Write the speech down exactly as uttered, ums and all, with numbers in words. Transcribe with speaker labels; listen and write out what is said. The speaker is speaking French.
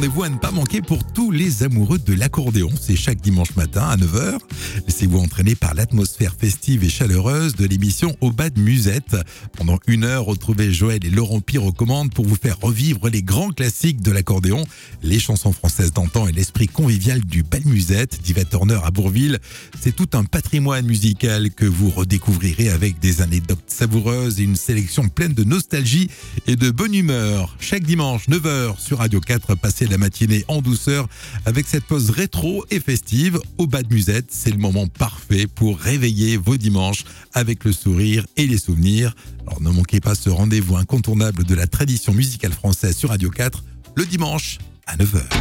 Speaker 1: rendez-vous à ne pas manquer pour tous les amoureux de l'accordéon. C'est chaque dimanche matin à neuf heures. Laissez-vous entraîner par l'atmosphère festive et chaleureuse de l'émission Au bas de Musette. Pendant une heure, retrouvez Joël et Laurent Pire aux commandes pour vous faire revivre les grands classiques de l'accordéon, les chansons françaises d'antan et l'esprit convivial du bal Musette d'Yvette Horner à Bourville. C'est tout un patrimoine musical que vous redécouvrirez avec des anecdotes savoureuses et une sélection pleine de nostalgie et de bonne humeur. Chaque dimanche, neuf heures sur Radio quatre, passez la matinée en douceur avec cette pause rétro et festive. Au bas de Musette, c'est le moment parfait pour réveiller vos dimanches avec le sourire et les souvenirs. Alors ne manquez pas ce rendez-vous incontournable de la tradition musicale française sur Radio quatre, le dimanche à neuf heures.